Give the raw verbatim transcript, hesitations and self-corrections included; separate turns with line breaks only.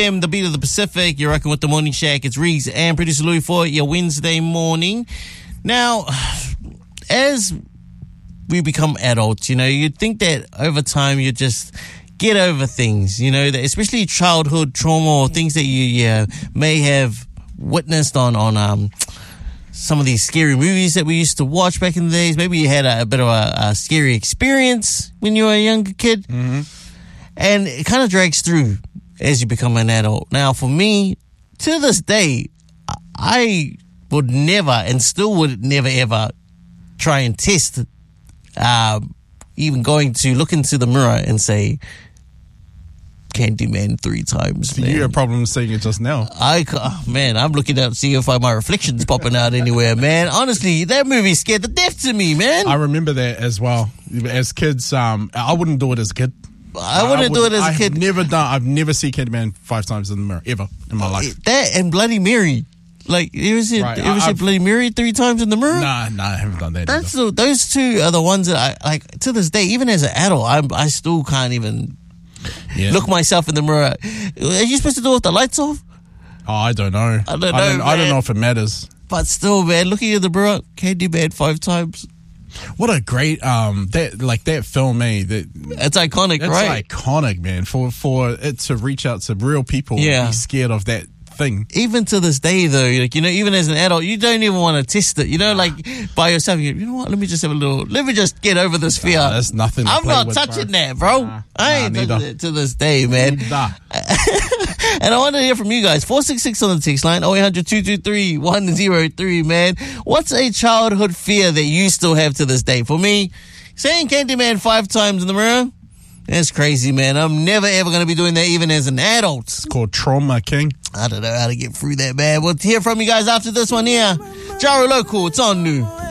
The beat of the Pacific. You're rocking with the Morning Shack. It's Reese and producer Louis for your Wednesday morning. Now, as we become adults, you know, you'd think that over time you just get over things, you know, that especially childhood trauma or things that you yeah, may have witnessed on, on um some of these scary movies that we used to watch back in the days. Maybe you had a, a bit of a, a scary experience when you were a younger kid.
Mm-hmm.
And it kind of drags through as you become an adult. Now, for me, to this day, I would never and still would never ever try and test, uh, even going to look into the mirror and say, Candyman three times.
So
man.
you had a problem saying it just now.
I, oh, man, I'm looking out to see if I, my reflection's popping out anywhere, man. Honestly, that movie scared the death to me, man.
I remember that as well. As kids, um, I wouldn't do it as a kid.
I wouldn't I do it as a kid.
I've never done. I've never seen Candyman five times in the mirror ever in my life.
That and Bloody Mary, like you ever seen,
Right,
you ever
I-
seen Bloody Mary three times in the mirror?
Nah, nah, I haven't done that.
That's
either.
the, those two are the ones that I like to this day. Even as an adult, I I still can't even
Yeah.
look myself in the mirror. Are you supposed to do it with the lights off?
Oh, I don't know.
I don't know,
I don't, I don't
man.
know if it matters.
But still, man, looking at the mirror, Candyman five times.
What a great um that like that film, eh? That
It's iconic,
it's
right?
iconic, man. For for it to reach out to real people,
Yeah.
and be scared of that thing.
Even to this day, though, like, you know, even as an adult, you don't even want to test it. You know, like by yourself, you, you know what? Let me just have a little. Let me just get over this fear.
Nah, that's nothing. To
I'm
play
not
with,
touching
bro.
that, bro.
Nah,
I ain't
nah,
touching
neither.
it to this day, man.
Nah.
And I want to hear from you guys. four six six on the text line. oh eight hundred, two two three, one oh three, man. What's a childhood fear that you still have to this day? For me, saying Candyman five times in the mirror, that's crazy, man. I'm never, ever going to be doing that even as an adult.
It's called Trauma King.
I don't know how to get through that, man. We'll hear from you guys after this one here. Jaro Local, it's on new.